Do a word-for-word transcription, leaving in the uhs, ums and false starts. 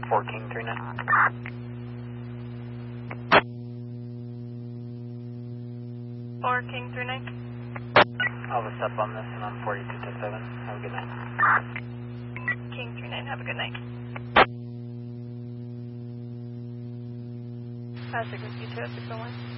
four King three nine. four King three nine. I'll have a step on this and I'm forty-two to seven. Have a good night. King three nine, have a good night. Five six two two six oh one.